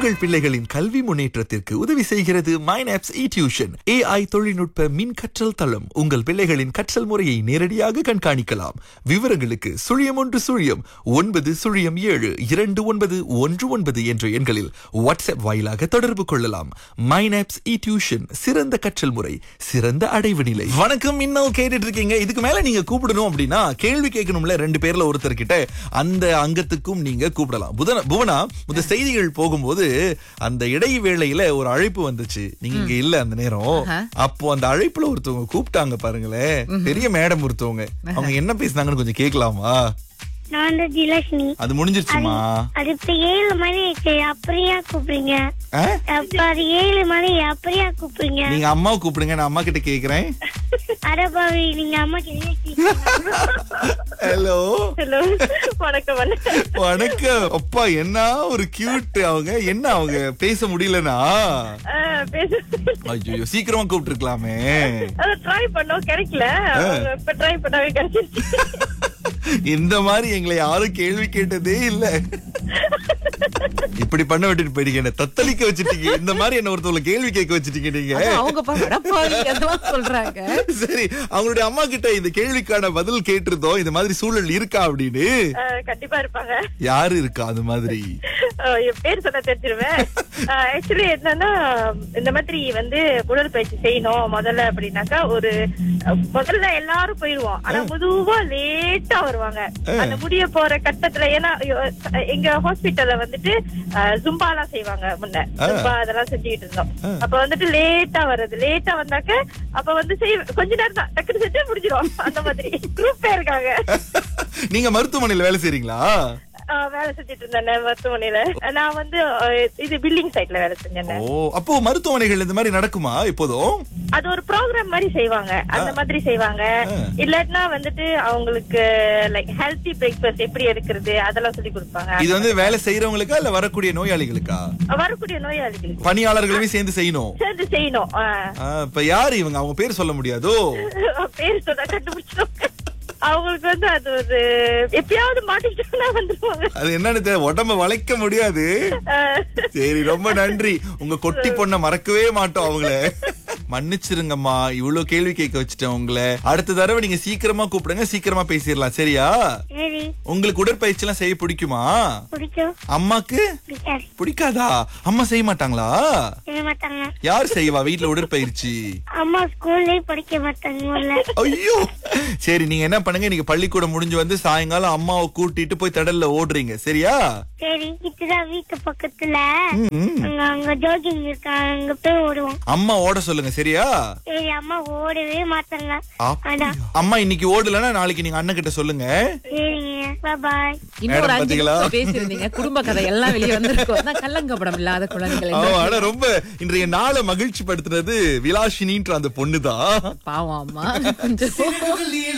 உங்கள் பிள்ளைகளின் கல்வி முன்னேற்றத்திற்கு உதவி செய்கிறது மைனாப்ஸ் டியூஷன். AI தொழில்நுட்ப மின் கற்றல் தளம். உங்கள் பிள்ளைகளின் கற்றல் முறையை நேரடியாக கண்காணிக்கலாம். விவரங்களுக்கு 0109072919 என்ற எண்களில் வாட்ஸ்அப் வாயிலாக தொடர்பு கொள்ளலாம். மைனாப்ஸ் டியூஷன், சிறந்த கற்றல் முறை, சிறந்த அடைவு நிலை. வணக்கம், இன்னும் கேட்டுட்டு இருக்கீங்க. இதுக்கு மேல நீங்க கூப்பிடணும் அப்படின்னா கேள்வி கேட்கணும்ல, 2 பேர்ல ஒருத்தர் கிட்ட அந்த அங்கத்துக்கும் நீங்க கூப்பிடலாம். புவனா, இந்த செய்திகள் போகும்போது அந்த இடைவேளையில ஒரு அழைப்பு வந்துச்சு. நீங்க இங்க இல்ல அந்த நேரம். அப்போ அந்த அழைப்புல ஒருத்தவங்க கூப்பிட்டாங்க பாருங்களேன், பெரிய மேடம் ஒருத்தவங்க. அவங்க என்ன பேசினாங்கன்னு கொஞ்சம் கேட்கலாமா? நான் திலக்ஷ்மி. அது முடிஞ்சிருச்சுமா? அது இப்ப 7 மணி அப்படியா கூப்பிடுங்க? அப்ப அது 7 மணி அப்படியா கூப்பிடுங்க? நீங்க அம்மாவை கூப்பிடுங்க, நான் அம்மா கிட்ட கேக்குறேன். அரபாவி, நீங்க அம்மா கிட்ட. ஹலோ ஹலோ, வணக்கம். வணக்கம். அப்பா, என்ன ஒரு கியூட். அவங்க என்ன, அவங்க பேச முடியலனா? ஐயோ, சீக்கிரமா கூப்பிட்டு இருக்கலாமே. ட்ரை பண்ணோம், கிடைக்கல. இப்ப ட்ரை பண்ணாவே கிடைச்சிருச்சு. இந்த மாதிரி எங்களை யாரும் கேள்வி கேட்டதே இல்ல. இப்படி பண்ண விட்டுட்டு போயிட்டீங்க, என்ன தத்தளிக்க வச்சுட்டீங்க. இந்த மாதிரி என்ன ஒருத்தவங்க கேள்வி கேட்க வச்சுட்டீங்க நீங்க. சொல்றாங்க. சரி, அவங்களுடைய அம்மா கிட்ட இந்த கேள்விக்கான பதில் கேட்டிருந்தோம். இந்த மாதிரி சூழல் இருக்கா அப்படின்னு. கண்டிப்பா இருப்பாங்க. யாரு இருக்கா அது மாதிரி? என் பேர் சொன்னா தெரிஞ்சிருவேன். ஆக்சுவலி என்னன்னா, இந்த மாதிரி உடற்பயிற்சி செய்யணும் முதல்ல அப்படின்னாக்கா, முதல்ல எல்லாரும் போயிருவோம். ஆனா மெதுவா லேட்டா வருவாங்க அந்த முடிய போற கட்டத்துல. ஏன்னா எங்க ஹாஸ்பிட்டல்ல ஜும்பாலாம் செய்வாங்க. முன்ன ஜும்பா அதெல்லாம் செஞ்சுக்கிட்டு இருந்தோம். அப்ப லேட்டா வர்றது, லேட்டா வந்தாக்க அப்ப கொஞ்ச நேரம் தான் டக்குனு செஞ்சு முடிஞ்சிடும். அந்த மாதிரி குரூப் இருக்காங்க. நீங்க மருத்துவமனையில வேலை செய்றீங்களா? வேலை செஞ்சுட்டு இருந்தேன் மருத்துவமனையில. நான் இது பில்டிங் சைட்ல வேலை செஞ்சேன். அப்போ மருத்துவமனைகள் இந்த மாதிரி நடக்குமா இப்போதும்? அது ஒரு ப்ரோக்ராம் மாதிரி செய்வாங்க, அந்த மாதிரி செய்வாங்க. இல்லாட்டினா அவங்களுக்கு லைக் ஹெல்த்தி பிரேக்ஃபாஸ்ட் எப்படி எடுக்கிறது அதெல்லாம் சொல்லி கொடுப்பாங்க. இது வேலை செய்யறவங்களுக்கா இல்ல வரக்கூடிய நோயாளிகளுக்கா? வரக்கூடிய நோயாளிகளுக்கு. பணியாளர்களுமே சேர்ந்து செய்யணும். இப்ப யாரு இவங்க? அவங்க பேர் சொல்ல முடியாதோ? பேர் சொன்னா கண்டுபிடிச்சிடும். அவங்களுக்கு அது ஒரு எப்பயாவது மாட்டிக்கிட்டா வந்துருவாங்க. அது என்னன்னு உடம்ப வளைக்க முடியாது. சரி, ரொம்ப நன்றி. உங்க கொட்டி பொண்ண மறக்கவே மாட்டோம். அவங்கள மன்னிச்சிருங்கம்மா, இவ்வளவு கேள்வி கேட்க வச்சுட்டேன் உங்களை. அடுத்த தடவை நீங்க சீக்கிரமா கூப்பிடுங்க, சீக்கிரமா பேசிடலாம். சரியா? உங்களுக்கு உடற்பயிற்சி எல்லாம் செய்ய பிடிக்குமா? அம்மாக்கு பிடிக்காதா? அம்மா செய்ய மாட்டாங்களா? யார் செய்வா வீட்டுல உடற்பயிற்சி? அம்மா ஸ்கூல்ல படிக்க மாட்டாங்க. ஐயோ, சரி, நீங்க என்ன பண்ணுங்க, நீங்க பள்ளிக்கூடம் முடிஞ்சு சாயங்காலம் அம்மாவை கூட்டிட்டு போய் திடல்ல ஓடுறீங்க. சரியா? சரி, இதுதான் வீட்டு பக்கத்துல அங்க ஜோகிங் இருக்கா, அங்க போய் ஓடுவோம். அம்மா ஓட சொல்லுங்க. சரியா? சரி, அம்மா ஓடவே மாட்டாங்க. அம்மா இன்னைக்கு ஓடலன்னா நாளைக்கு நீங்க அண்ணன் கிட்ட சொல்லுங்க. சரிங்க, பை பாய். இன்னொரு 5 நிமிஷம் பேசிருந்தீங்க, குடும்ப கதை எல்லாம் வெளியே வந்திருக்கும். கள்ளங்கப்படம் இல்லாத குழந்தைகள். ஆனா ரொம்ப இன்றைய நாளை மகிழ்ச்சி படுத்துனது விலாஷினின்ற அந்த பொண்ணுதான். பாவம் அம்மா.